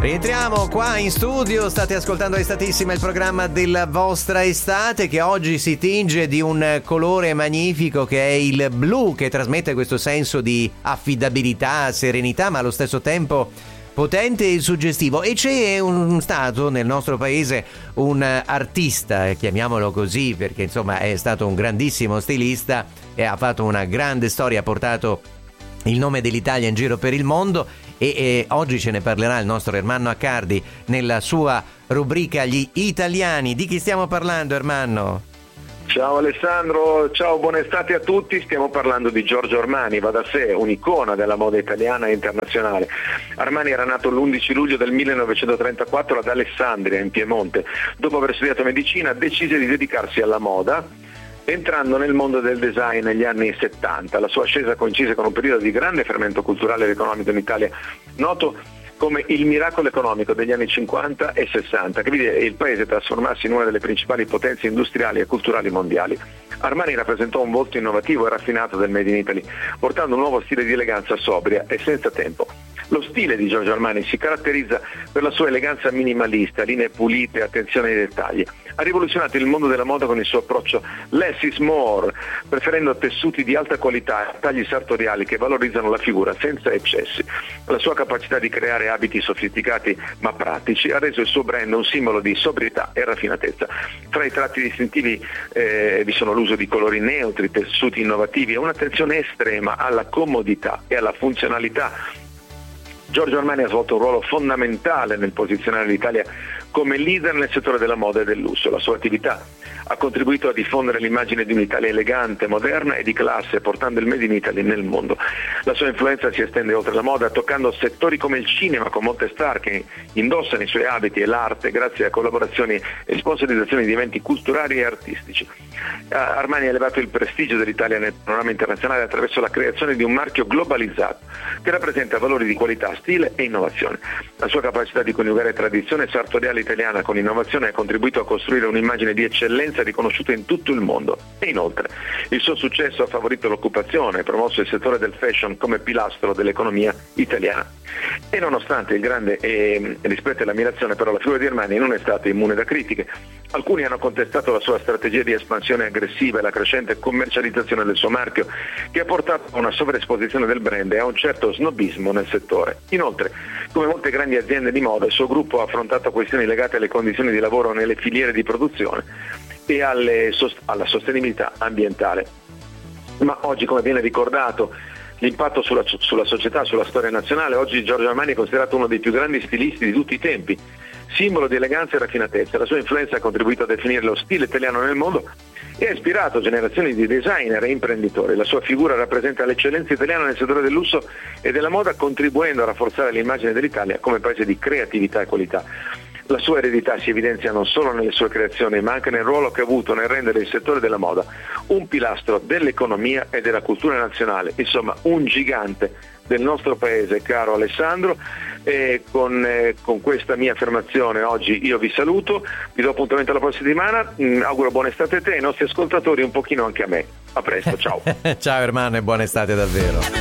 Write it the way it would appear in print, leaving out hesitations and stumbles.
Rientriamo qua in studio, state ascoltando Estatissima, il programma della vostra estate che oggi si tinge di un colore magnifico che è il blu, che trasmette questo senso di affidabilità, serenità, ma allo stesso tempo potente e suggestivo. E c'è stato nel nostro paese un artista, chiamiamolo così perché insomma è stato un grandissimo stilista e ha fatto una grande storia, ha portato il nome dell'Italia in giro per il mondo e oggi ce ne parlerà il nostro Ermanno Accardi nella sua rubrica Gli Italiani. Di chi stiamo parlando, Ermanno? Ciao Alessandro, ciao, buona estate a tutti. Stiamo parlando di Giorgio Armani, va da sé, un'icona della moda italiana e internazionale. Armani era nato l'11 luglio del 1934 ad Alessandria, in Piemonte. Dopo aver studiato medicina decise di dedicarsi alla moda, entrando nel mondo del design negli anni 70. La sua ascesa coincise con un periodo di grande fermento culturale ed economico in Italia, noto come il miracolo economico degli anni 50 e 60, che vide il paese trasformarsi in una delle principali potenze industriali e culturali mondiali. Armani rappresentò un volto innovativo e raffinato del Made in Italy, portando un nuovo stile di eleganza sobria e senza tempo. Lo stile di Giorgio Armani si caratterizza per la sua eleganza minimalista, linee pulite e attenzione ai dettagli. Ha rivoluzionato il mondo della moda con il suo approccio less is more, preferendo tessuti di alta qualità e tagli sartoriali che valorizzano la figura senza eccessi. La sua capacità di creare abiti sofisticati ma pratici ha reso il suo brand un simbolo di sobrietà e raffinatezza. Tra i tratti distintivi vi sono l'uso di colori neutri, tessuti innovativi e un'attenzione estrema alla comodità e alla funzionalità. Giorgio Armani ha svolto un ruolo fondamentale nel posizionare l'Italia come leader nel settore della moda e del lusso. La sua attività ha contribuito a diffondere l'immagine di un'Italia elegante, moderna e di classe, portando il Made in Italy nel mondo. La sua influenza si estende oltre la moda, toccando settori come il cinema, con molte star che indossano i suoi abiti, e l'arte, grazie a collaborazioni e sponsorizzazioni di eventi culturali e artistici. Armani ha elevato il prestigio dell'Italia nel panorama internazionale attraverso la creazione di un marchio globalizzato che rappresenta valori di qualità, stile e innovazione. La sua capacità di coniugare tradizione sartoriale italiana con innovazione ha contribuito a costruire un'immagine di eccellenza riconosciuta in tutto il mondo. E inoltre il suo successo ha favorito l'occupazione e promosso il settore del fashion come pilastro dell'economia italiana. E nonostante il grande rispetto e l'ammirazione, però la figura di Armani non è stata immune da critiche. Alcuni hanno contestato la sua strategia di espansione aggressiva e la crescente commercializzazione del suo marchio, che ha portato a una sovraesposizione del brand e a un certo snobismo nel settore. Inoltre, come molte grandi aziende di moda, il suo gruppo ha affrontato questioni legate alle condizioni di lavoro nelle filiere di produzione e alla sostenibilità ambientale. Ma oggi, come viene ricordato, l'impatto sulla società, sulla storia nazionale, oggi Giorgio Armani è considerato uno dei più grandi stilisti di tutti i tempi, simbolo di eleganza e raffinatezza. La sua influenza ha contribuito a definire lo stile italiano nel mondo e ha ispirato generazioni di designer e imprenditori. La sua figura rappresenta l'eccellenza italiana nel settore del lusso e della moda, contribuendo a rafforzare l'immagine dell'Italia come paese di creatività e qualità. La sua eredità si evidenzia non solo nelle sue creazioni, ma anche nel ruolo che ha avuto nel rendere il settore della moda un pilastro dell'economia e della cultura nazionale, insomma un gigante del nostro paese, caro Alessandro. E con questa mia affermazione oggi io vi saluto, vi do appuntamento alla prossima settimana, auguro buona estate a te e ai nostri ascoltatori, un pochino anche a me. A presto, ciao. Ciao Ermanno e buona estate davvero.